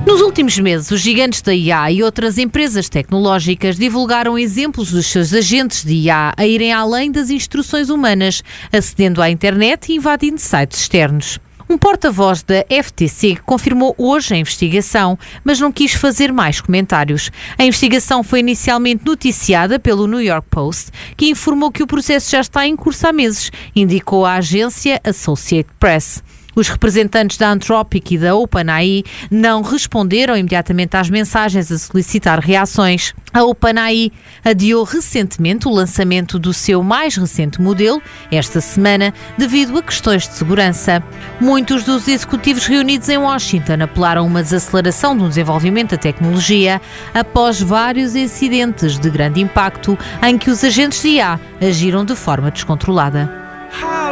Nos últimos meses, os gigantes da IA e outras empresas tecnológicas divulgaram exemplos dos seus agentes de IA a irem além das instruções humanas, acedendo à internet e invadindo sites externos. Um porta-voz da FTC confirmou hoje a investigação, mas não quis fazer mais comentários. A investigação foi inicialmente noticiada pelo New York Post, que informou que o processo já está em curso há meses, indicou a agência Associated Press. Os representantes da Anthropic e da OpenAI não responderam imediatamente às mensagens a solicitar reações. A OpenAI adiou recentemente o lançamento do seu mais recente modelo, esta semana, devido a questões de segurança. Muitos dos executivos reunidos em Washington apelaram a uma desaceleração do desenvolvimento da tecnologia após vários incidentes de grande impacto em que os agentes de IA agiram de forma descontrolada.